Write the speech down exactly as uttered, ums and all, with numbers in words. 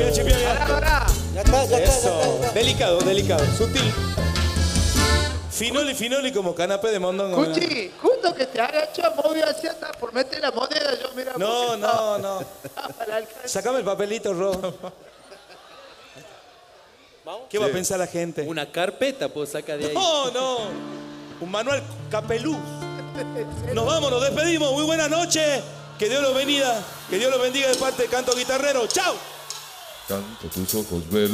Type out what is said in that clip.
bien, chipia, bien. Pará, pará. Ya está, ya está, ya Eso. está, ya está. Delicado, delicado, sutil. Finoli, finoli como canapé de mondongo. mirá. Cuchi, justo que te agacha, moví hacia atrás por meter la moneda, yo mira. No, porque no, no. estaba al alcance. Sacame el papelito, Ro. ¿Qué va a pensar la gente? Una carpeta puedo sacar de ahí. No, no. Un manual capelú. Nos vamos, nos despedimos. Muy buenas noches. Que Dios los bendiga. Que Dios los bendiga de parte de Canto Guitarrero. ¡Chao! Canto tus ojos verdes.